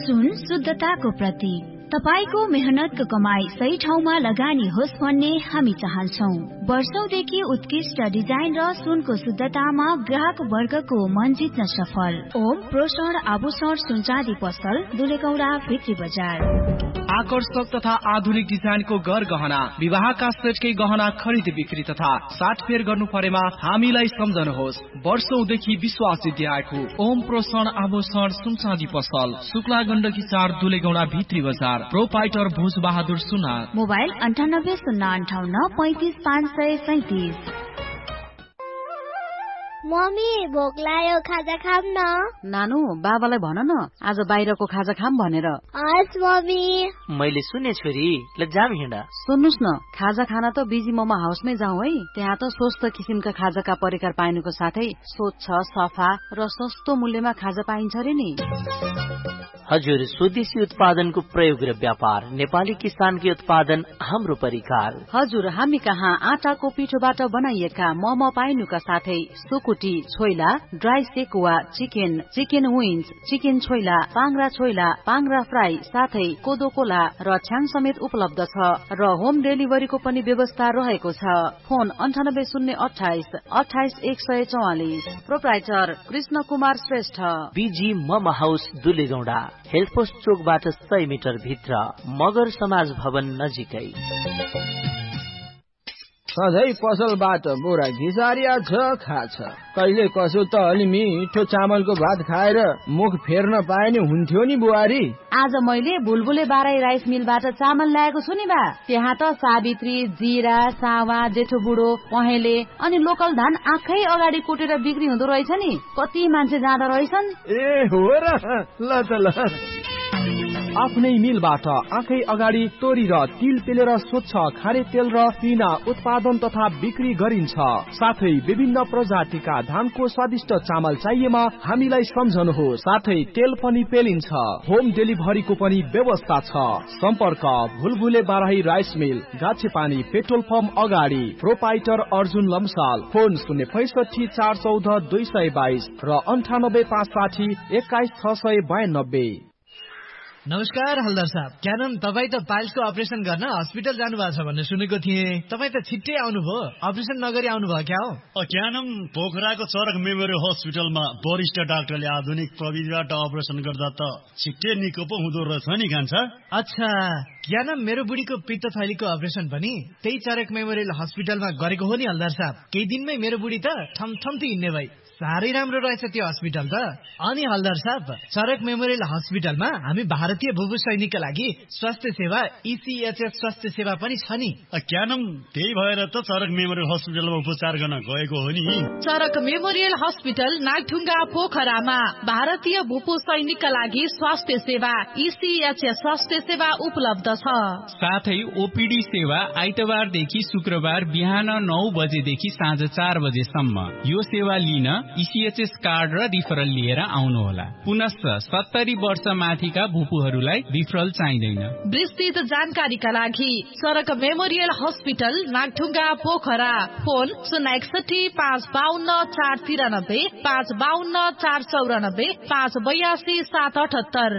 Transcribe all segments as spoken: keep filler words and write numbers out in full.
सुन शुद्धताको प्रतीक। तपाईको मेहनतको कमाई सही ठाउँमा लगानी होस् भन्ने हामी चाहन्छौं। वर्षौंदेखि उत्कृष्ट डिजाइन र सुनको शुद्धतामा ग्राहक वर्गको मन जित्न सफल ओम प्रोषण आभूषण सुन चाँदी पसल दुलेगौडा भित्री बजार। आकर्षक तथा आधुनिक डिजाइनको गर गहना, विवाहका सेटकै गहना खरिद बिक्री तथा साटफेर गर्नु परेमा हामीलाई सम्झनुहोस्। वर्षौंदेखि विश्वास जित्याएको ओम प्रोषण आभूषण सुन चाँदी पसल, शुक्ला गण्डकी चार दुलेगौडा भित्री बजार। प्रोपाइटर भोज बहादुर सुना। मोबाइल अन्ठानब्बे शून्य अन्ठाउन्न पैंतिस पाँच सय सैतिस। मम्मी भोक लाग्यो, खाजा खाम न। नानु बाबालाई भन न आज बाहिरको खाजा खाम भनेर। हस् मम्मी। मैले सुने छोरी, ल जाम हिँड। सुन्नुस् न, खाजा खाना त बिजी मोमो हाउसमै जाउँ है। त्यहाँ त स्वस्थ किसिमका खाजाका परिकार पाइनुको साथै स्वच्छ सफा र सस्तो मूल्यमा खाजा पाइन्छ रे नि। हजुर, स्वदेशी उत्पादनको प्रयोग र व्यापार, नेपाली किसानकी उत्पादन हाम्रो परिकार। हजुर, हामी कहाँ आटाको पिठोबाट बनाइएका मोमो पाइनुका साथै सुकुटी, choila, dry sekuwa, chicken, chicken wings, chicken choila, पाङ्रा choila, पाङ्रा fry साथै कोदो कोला र छ्याङ समेत उपलब्ध छ र होम डेलिभरीको पनि व्यवस्था रहेको छ। फोन अन्ठानब्बे शून्य अठाइस अठाइस एक सय चौवालिस। Proprietor Krishna Kumar Shrestha. Busy momo house दुलेगौडा, health post चोकबाट सय मिटर भित्र, मगर समाज भवन नजिकै। सधैँ पसलबाट बोरा घिसारिया छ खाछ, कहिले कसो त अलि मिठो चामलको भात खाएर मुख फेर्न पाए नि हुन्थ्यो नि बुहारी। आज मैले बुलबुले बाराई राइस मिलबाट चामल ल्याएको छु नि बा। त्यहाँ त सावित्री, जीरा, सावा, जेठो बुढो, पहेँले अनि लोकल धान आँखै अगाडि कुटेर बिक्री हुँदो रहेछ नि। कति मान्छे जाँदा रहेछन्। ए हो र, ल त ल। आफ्नै मिलबाट आँखै अगाडि तोरी र तिल पेलेर स्वच्छ खारे तेल र पिना उत्पादन तथा बिक्री गरिन्छ। साथै विभिन्न प्रजातिका धानको स्वादिष्ट चामल चाहिएमा हामीलाई सम्झनुहोस्। साथै तेल पनि पेलिन्छ। होम डेलिभरीको पनि व्यवस्था छ। सम्पर्क भुलभुले Barahi rice mill, गाछेपानी petrol pump अगाडि। प्रोपाइटर अर्जुन लम्साल। फोन शून्य पैसठी चार चौध दुई सय बाइस र अन्ठानब्बे पाँच साठी एक्काइस छ सय बयानब्बे। नमस्कार हल्दार साहब, क्या नाम तपाईँ त पाइल्सको अपरेसन गर्न हस्पिटल जानु भएको छ भन्ने सुनेको थिएँ। तपाईँ त छिट्टै आउनुभयो, अपरेसन नगरी आउनुभयो क्या हो? क्या नाम पोखराको चरक मेमोरियल हस्पिटलमा वरिष्ठ डाक्टरले आधुनिक प्रविधिबाट अपरेसन गर्दा त छिट्टै निको पो हुँदो रहेछ नि कान्छ। अच्छा, क्या नाम मेरो बुढीको पित्त थैलीको अपरेसन पनि त्यही चरक मेमोरियल हस्पिटलमा गरेको हो नि हल्दार साहब। केही दिनमै मेरो बुढी त ठमठम्ती हिँड्ने भई। साह्रै राम्रो रहेछ त्यो हस्पिटल त। अनि हल्दार साहब, चरक मेमोरियल हस्पिटलमा हामी भारतीय भूभू सैनिकका लागि स्वास्थ्य सेवा इसीएचएस स्वास्थ्य सेवा पनि छ नि। क्या नाम त्यही भएर त चरक मेमोरियल हस्पिटलमा उपचार गर्न गएको हो नि। चरक मेमोरियल हस्पिटल नागढुङ्गा पोखरामा भारतीय भूपू सैनिकका लागि स्वास्थ्य सेवा इसीएचएस स्वास्थ्य सेवा उपलब्ध छ। साथै ओपीडी सेवा आइतबारदेखि शुक्रबार बिहान नौ बजेदेखि साँझ चार बजेसम्म। यो सेवा लिन इसीएचएस कार्ड र रिफरल लिएर आउनुहोला। पुनश्च सत्तरी वर्ष माथिका भूपूहरूलाई रिफरल चाहिँदैन। विस्तृत जानकारीका लागि सडक memorial hospital Nagdhunga Pokhara. Phone शून्य एकसठी पाँच बाहन्न चार तिरानब्बे पाँच बाहन्न चार चौरानब्बे पाँच बयासी सात अठहत्तर।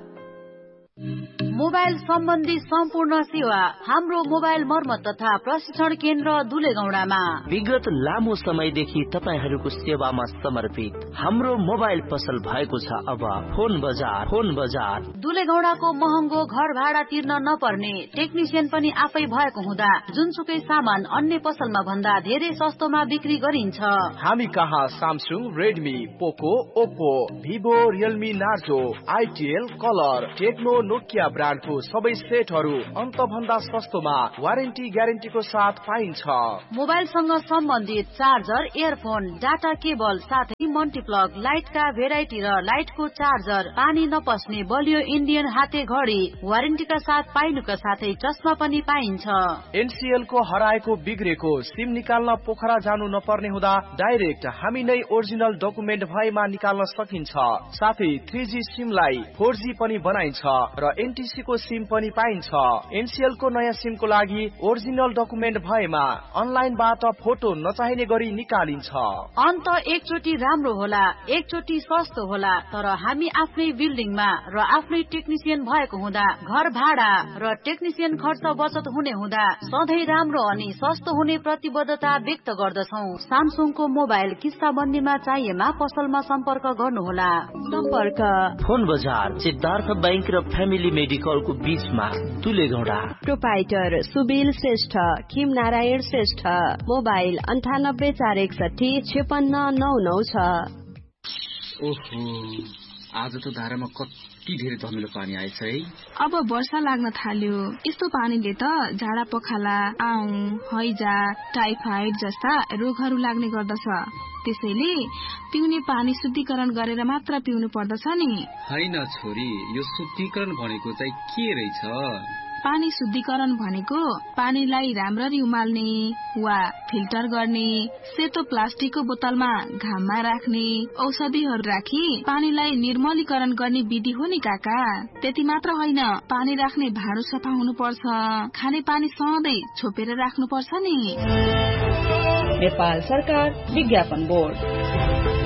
मोबाइल सम्बन्धी सम्पूर्ण सेवा हाम्रो मोबाइल मर्मत तथा प्रशिक्षण केन्द्र दुलेगौडामा। विगत लामो समयदेखि तपाईहरूको सेवामा समर्पित हाम्रो मोबाइल पसल भएको छ अब फोन बजार। फोन बजार दुलेगौडाको महँगो घर भाडा तिर्न नपर्ने, टेक्निसियन पनि आफै भएको हुँदा जुनसुकै सामान अन्य पसलमा भन्दा धेरै सस्तोमा बिक्री गरिन्छ। हामी कहाँ सामसुङ, रेडमी, पोको, Oppo, Vivo, Realme, Narzo, आइटिएल, colour, Tecno, Nokia ब्रान्डको सबै सेटहरू अन्त भन्दा सस्तोमा वारेन्टी ग्यारेन्टीको साथ पाइन्छ। मोबाइलसँग सम्बन्धित चार्जर, इयरफोन, डाटा केबल साथै मल्टिप्लग, लाइटका भेराइटी र लाइटको चार्जर, पानी नपस्ने बलियो इन्डियन हाते घडी वारेन्टीका साथ पाइनुका साथै चस्मा पनि पाइन्छ। एनसीएल को हराएको बिग्रेको सिम निकाल्न पोखरा जानु नपर्ने हुँदा डाइरेक्ट हामी नै ओरिजिनल डकुमेन्ट भएमा निकाल्न सकिन्छ। साथै थ्री जी सिमलाई फोर जी पनि बनाइन्छ र एनटीसी को सिम पनि पाइन्छ। एनसीएल को नयाँ सिम को लागि ओरिजिनल डकुमेन्ट भएमा अनलाइनबाट फोटो नचाहिने गरी निकालिन्छ। अन्त एकचोटि राम्रो राम्रो होला, एकचोटि सस्तो होला, तर हामी आफ्नै बिल्डिङमा र आफ्नै टेक्निसियन भएको हुँदा घर भाडा र टेक्निसियन खर्च बचत हुने हुँदा सधैँ राम्रो अनि सस्तो हुने प्रतिबद्धता व्यक्त गर्दछौँ। सामसुङको मोबाइल किस्ताबन्दीमा चाहिएमा पसलमा सम्पर्क गर्नुहोला। सम्पर्क फोन बजार सिद्धार्थ बैंक र फ्यामिली मेडिकलको बीचमा तुलेगौडा। प्रोपाइटर सुबिल श्रेष्ठ, खिम नारायण श्रेष्ठ, मोबाइल अन्ठानब्बे चार एकसठी छेपन्न नौ नौ छ। ओहो, आज त धारामा कति धेरै धमिलो पानी आएछ है। अब वर्षा लाग्न थाल्यो। यस्तो पानीले त झाडा पखाला, आउँ, हैजा, टाइफाइड जस्ता रोगहरू लाग्ने गर्दछ। त्यसैले पिउने पानी शुद्धिकरण गरेर मात्र पिउनु पर्दछ नि। हैन छोरी, यो शुद्धिकरण भनेको चाहिँ के रहेछ? पानी शुद्धिकरण भनेको पानीलाई राम्ररी उमाल्ने वा फिल्टर गर्ने, सेतो प्लास्टिकको बोतलमा घाममा राख्ने, औषधिहरू राखी पानीलाई निर्मलीकरण गर्ने विधि हो नि काका। त्यति मात्र होइन, पानी राख्ने भाँडो सफा हुनुपर्छ, खाने पानी सधैँ छोपेर राख्नुपर्छ नि। नेपाल सरकार विज्ञापन बोर्ड।